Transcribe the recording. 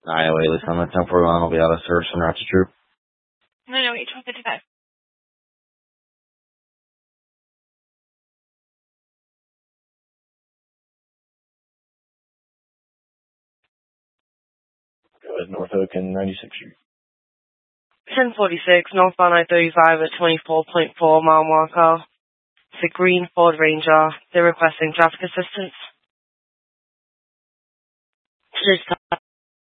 Iowa, Lisa, on the 1041 will be out of service and route to troop. 908, 1255. Go ahead, North Oak and 96th Street. 1046, northbound I-35 at 24.4 mile marker. It's a green Ford Ranger. They're requesting traffic assistance. Just